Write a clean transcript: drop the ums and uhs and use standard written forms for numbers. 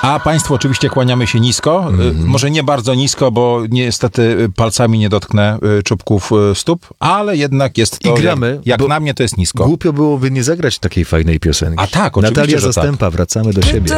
A państwu oczywiście kłaniamy się nisko. Może nie bardzo nisko, bo niestety palcami nie dotknę czubków stóp, ale jednak jest to, I gramy, jak na mnie to jest nisko. Głupio byłoby nie zagrać takiej fajnej piosenki. A tak, oczywiście, Natalia że tak. Zastępa, wracamy do siebie.